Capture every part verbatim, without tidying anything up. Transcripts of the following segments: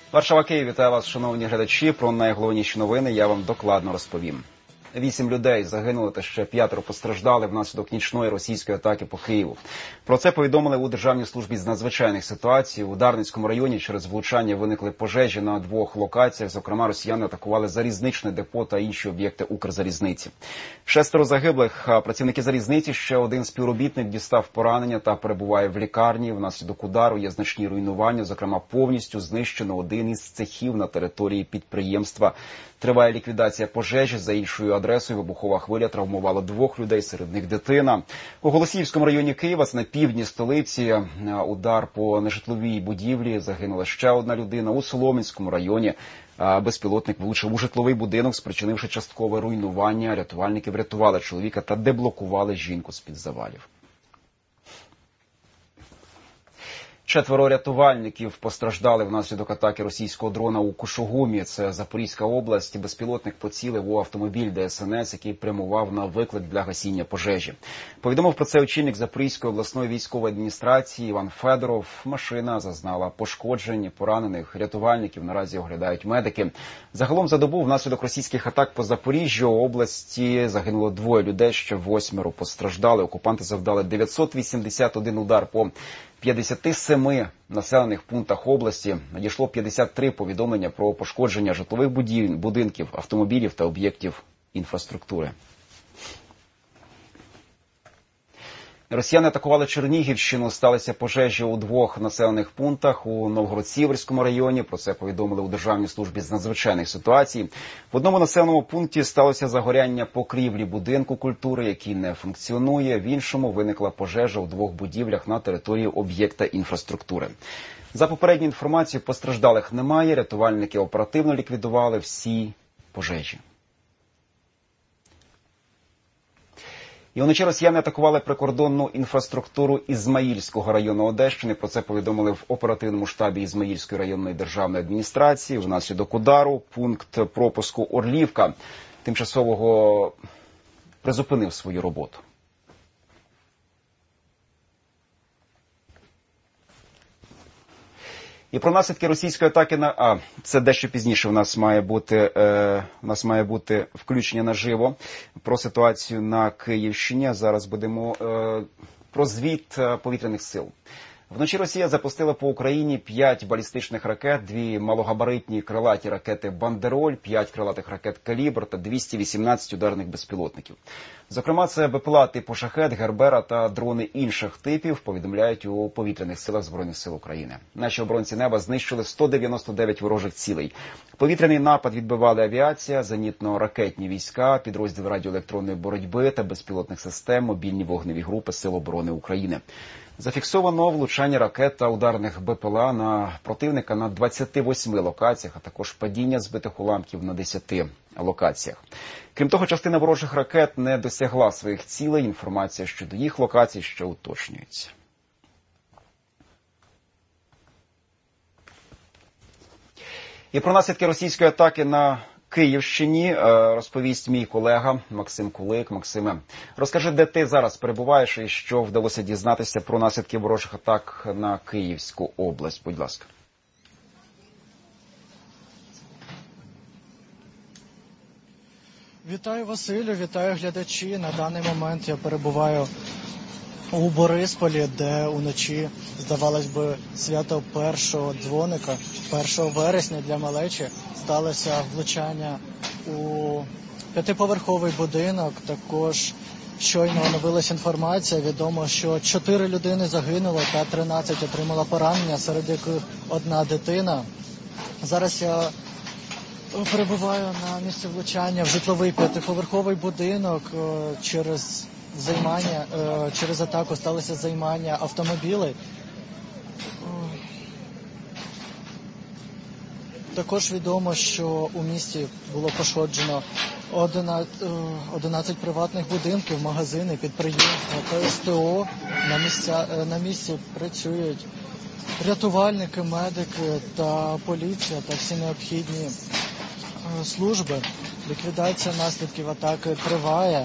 Варшава, Київ, вітаю вас, шановні глядачі. Про найголовніші новини я вам докладно розповім. Вісім людей загинули та ще п'ятеро постраждали внаслідок нічної російської атаки по Києву. Про це повідомили у Державній службі з надзвичайних ситуацій. У Дарницькому районі через влучання виникли пожежі на двох локаціях. Зокрема, росіяни атакували залізничне депо та інші об'єкти Укрзалізниці. Шестеро загиблих. Працівники залізниці, ще один співробітник дістав поранення та перебуває в лікарні. Внаслідок удару є значні руйнування. Зокрема, повністю знищено один із цехів на території підприємства. Триває ліквідація пожежі. За іншою адресою вибухова хвиля травмувала двох людей, серед них дитина. У Голосіївському районі Києва, на півдні столиці, удар по нежитловій будівлі. Загинула ще одна людина. У Солом'янському районі безпілотник влучив у житловий будинок, спричинивши часткове руйнування. Рятувальники врятували чоловіка та деблокували жінку з-під завалів. Четверо рятувальників постраждали внаслідок атаки російського дрона у Кушугумі. Це Запорізька область. Безпілотник поцілив у автомобіль Де Ес Ен Ес, який прямував на виклик для гасіння пожежі. Повідомив про це очільник Запорізької обласної військової адміністрації Іван Федоров. Машина зазнала пошкоджень, поранених рятувальників наразі оглядають медики. Загалом за добу внаслідок російських атак по Запоріжжю області загинуло двоє людей, ще восьмеро постраждали. Окупанти завдали дев'ятсот вісімдесят один удар по п'ятдесяти семи населених пунктах області. Надійшло п'ятдесят три повідомлення про пошкодження житлових будівель, будинків, автомобілів та об'єктів інфраструктури. Росіяни атакували Чернігівщину. Сталися пожежі у двох населених пунктах у Новгород-Сіверському районі. Про це повідомили у Державній службі з надзвичайних ситуацій. В одному населеному пункті сталося загоряння покрівлі будинку культури, який не функціонує. В іншому виникла пожежа у двох будівлях на території об'єкта інфраструктури. За попередньою інформацією, постраждалих немає. Рятувальники оперативно ліквідували всі пожежі. І вночі росіяни атакували прикордонну інфраструктуру Ізмаїльського району Одещини. Про це повідомили в оперативному штабі Ізмаїльської районної державної адміністрації. Внаслідок удару пункт пропуску Орлівка тимчасово призупинив свою роботу. І про наслідки російської атаки на а це дещо пізніше. У нас має бути е, у нас має бути включення наживо про ситуацію на Київщині. Зараз будемо е, про звіт повітряних сил. Вночі Росія запустила по Україні п'ять балістичних ракет, дві малогабаритні крилаті ракети «Бандероль», п'ять крилатих ракет «Калібр» та двісті вісімнадцять ударних безпілотників. Зокрема, це БПЛА типу «Шахед», «Гербера» та дрони інших типів, повідомляють у повітряних силах Збройних сил України. Наші оборонці неба знищили сто дев'яносто дев'ять ворожих цілей. Повітряний напад відбивали авіація, зенітно-ракетні війська, підрозділи радіоелектронної боротьби та безпілотних систем, мобільні вогневі групи Сил оборони України. Зафіксовано влучання ракет та ударних БПЛА на противника на двадцяти восьми локаціях, а також падіння збитих уламків на десяти локаціях. Крім того, частина ворожих ракет не досягла своїх цілей. Інформація щодо їх локацій ще уточнюється. І про наслідки російської атаки на Київщині розповість мій колега Максим Кулик. Максиме, розкажи, де ти зараз перебуваєш і що вдалося дізнатися про наслідки ворожих атак на Київську область, будь ласка. Вітаю, Василю, вітаю глядачі. На даний момент я перебуваю у Борисполі, де уночі, здавалось би, свято першого дзвоника, першого вересня для малечі, сталося влучання у п'ятиповерховий будинок. Також щойно оновилась інформація. Відомо, що чотири людини загинуло та тринадцять отримало поранення, серед яких одна дитина. Зараз я перебуваю на місці влучання в житловий п'ятиповерховий будинок. Через займання, через атаку сталося займання автомобілей. Також відомо, що у місті було пошкоджено одинадцять приватних будинків, магазини, підприємства та Ес Те О. На, місця, на місці працюють рятувальники, медики та поліція та всі необхідні служби. Ліквідація наслідків атаки триває.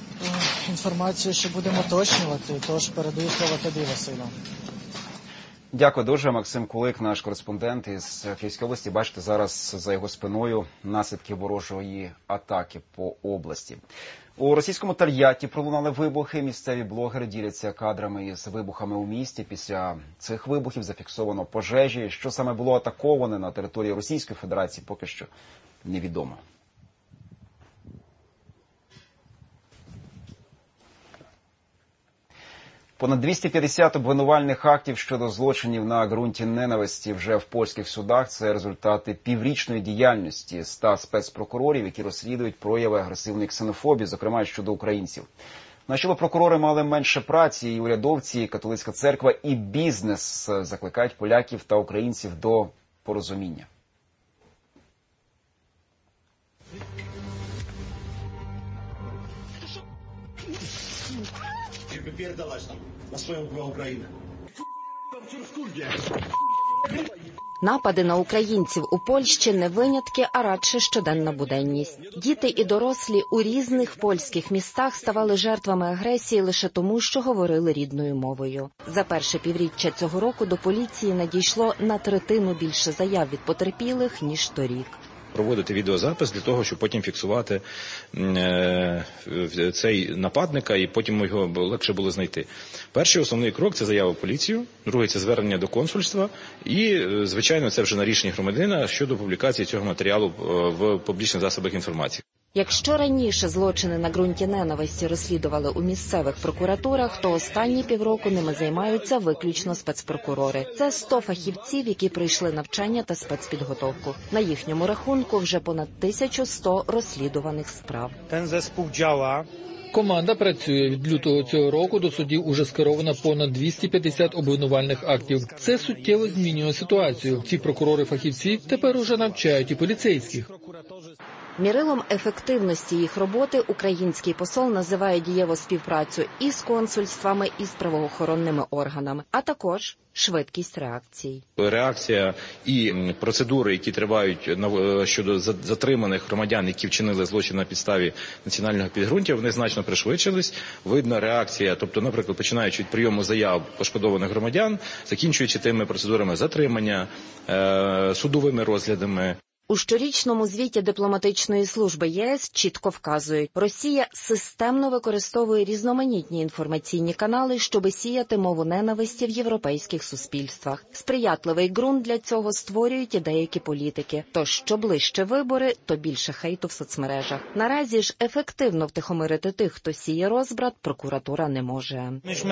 Інформацію ще будемо уточнювати, тож передаю слово тобі, Василю. Дякую дуже. Максим Кулик, наш кореспондент із Київської області. Бачите, зараз за його спиною наслідки ворожої атаки по області. У російському Тольятті пролунали вибухи. Місцеві блогери діляться кадрами із вибухами у місті. Після цих вибухів зафіксовано пожежі. Що саме було атаковане на території Російської Федерації, поки що невідомо. Понад двісті п'ятдесят обвинувальних актів щодо злочинів на ґрунті ненависті вже в польських судах. Це результати піврічної діяльності ста спецпрокурорів, які розслідують прояви агресивної ксенофобії, зокрема щодо українців. На чоло прокурори мали менше праці, і урядовці, і католицька церква, і бізнес закликають поляків та українців до порозуміння. Wypierdalać tam, na swoją głowę Ukrainę. Напади на українців у Польщі не винятки, а радше щоденна буденність. Діти і дорослі у різних польських містах ставали жертвами агресії лише тому, що говорили рідною мовою. За перше півріччя цього року до поліції надійшло на третину більше заяв від потерпілих, ніж торік. Проводити відеозапис для того, щоб потім фіксувати е, цей нападника і потім його легше було знайти. Перший основний крок – це заява в поліцію, другий – це звернення до консульства і, звичайно, це вже на рішення громадянина щодо публікації цього матеріалу в публічних засобах інформації. Якщо раніше злочини на ґрунті ненависті розслідували у місцевих прокуратурах, то останні півроку ними займаються виключно спецпрокурори. Це сто фахівців, які пройшли навчання та спецпідготовку. На їхньому рахунку вже понад тисяча сто розслідуваних справ. Ten zespół działa. Команда працює. Від лютого цього року до судів уже скеровано понад двісті п'ятдесят обвинувальних актів. Це суттєво змінює ситуацію. Ці прокурори-фахівці тепер уже навчають і поліцейських. Мірилом ефективності їх роботи український посол називає дієву співпрацю із консульствами, і з правоохоронними органами, а також швидкість реакцій. Реакція і процедури, які тривають щодо затриманих громадян, які вчинили злочин на підставі національного підґрунтя, вони значно пришвидшились. Видно реакція, тобто, наприклад, починаючи від прийому заяв пошкодованих громадян, закінчуючи тими процедурами затримання, судовими розглядами. У щорічному звіті дипломатичної служби ЄС чітко вказують, Росія системно використовує різноманітні інформаційні канали, щоби сіяти мову ненависті в європейських суспільствах. Сприятливий ґрунт для цього створюють і деякі політики. Тож, що ближче вибори, то більше хейту в соцмережах. Наразі ж ефективно втихомирити тих, хто сіє розбрат, прокуратура не може.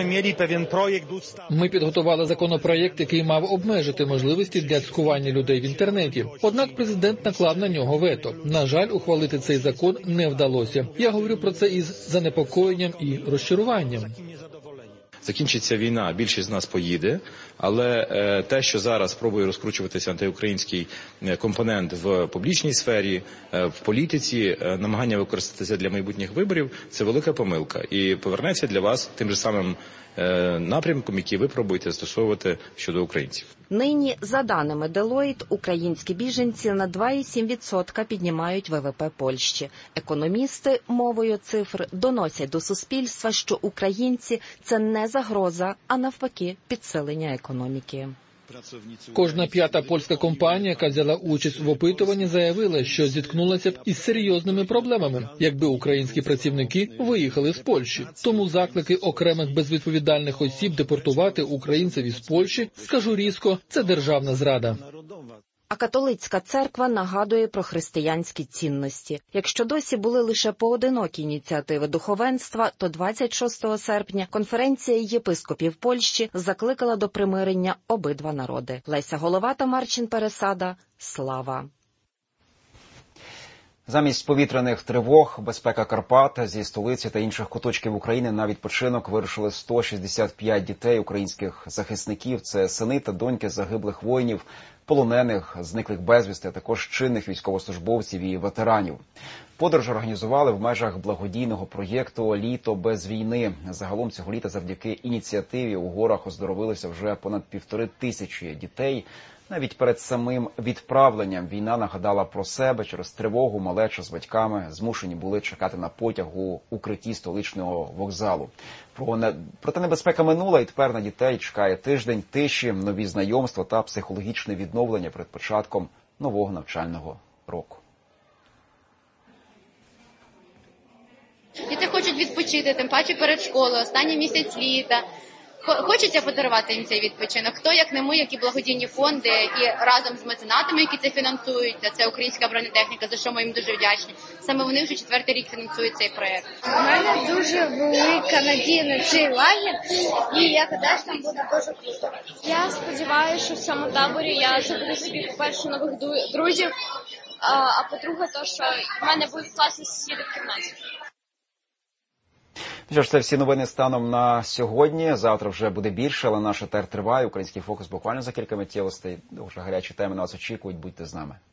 Ми підготували законопроєкт, який мав обмежити можливості для цькування людей в інтернеті. Однак президент Президент наклав на нього вето. На жаль, ухвалити цей закон не вдалося. Я говорю про це із занепокоєнням і розчаруванням. Закінчиться війна, більшість з нас поїде, але е, те, що зараз пробує розкручуватися антиукраїнський компонент в публічній сфері, е, в політиці, е, намагання використатися для майбутніх виборів – це велика помилка. І повернеться для вас тим же самим е, напрямком, який ви пробуєте застосовувати щодо українців. Нині, за даними Deloitte, українські біженці на два цілих сім десятих відсотка піднімають ВВП Польщі. Економісти мовою цифр доносять до суспільства, що українці – це не загроза, а навпаки підсилення економіки. Кожна п'ята польська компанія, яка взяла участь в опитуванні, заявила, що зіткнулася б із серйозними проблемами, якби українські працівники виїхали з Польщі. Тому заклики окремих безвідповідальних осіб депортувати українців із Польщі, скажу різко, це державна зрада. А католицька церква нагадує про християнські цінності. Якщо досі були лише поодинокі ініціативи духовенства, то двадцять шостого серпня конференція єпископів Польщі закликала до примирення обидва народи. Леся Головата, Марчин Пересада. Слава! Замість повітряних тривог, безпека Карпат, зі столиці та інших куточків України на відпочинок вирушили сто шістдесят п'ять дітей українських захисників. Це сини та доньки загиблих воїнів, полонених, зниклих безвісти, а також чинних військовослужбовців і ветеранів. Подорож організували в межах благодійного проєкту «Літо без війни». Загалом цього літа завдяки ініціативі у горах оздоровилися вже понад півтори тисячі дітей. Навіть перед самим відправленням війна нагадала про себе. Через тривогу малеча з батьками змушені були чекати на потяг у укритті столичного вокзалу. Проте небезпека минула, і тепер на дітей чекає тиждень тиші, нові знайомства та психологічне відновлення перед початком нового навчального року. Діти хочуть відпочити, тим паче перед школою, останній місяць літа. Хочеться подарувати їм цей відпочинок. Хто, як не ми, які благодійні фонди, і разом з меценатами, які це фінансують, це українська бронетехніка, за що ми їм дуже вдячні. Саме вони вже четвертий рік фінансують цей проєкт. У мене дуже велика надія на цей лагерь, і я гадаю, що там буде дуже круто. Я сподіваюся, що в цьому таборі я заведу собі, по-перше, нових друзів, а по-друге, то, що в мене будуть класні сусіди в кімнаті. Що ж, це всі новини станом на сьогодні. Завтра вже буде більше, але наш етер триває. Український фокус буквально за кілька миттєвостей. Дуже гарячі теми на вас очікують. Будьте з нами.